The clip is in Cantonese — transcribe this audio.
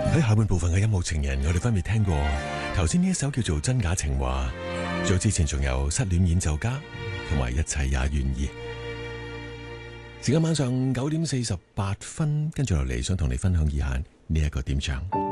喺下半部分嘅音樂情人，我哋分別聽過頭先呢一首叫做《真假情話》，早之前仲有失戀演奏家同埋一切也願意。時間晚上9:48，跟住落嚟想同你分享以下呢一個點唱。